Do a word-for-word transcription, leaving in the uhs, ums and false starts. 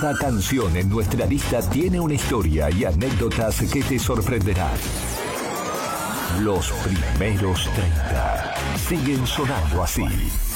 Cada canción en nuestra lista tiene una historia y anécdotas que te sorprenderán. Los primeros treinta siguen sonando así.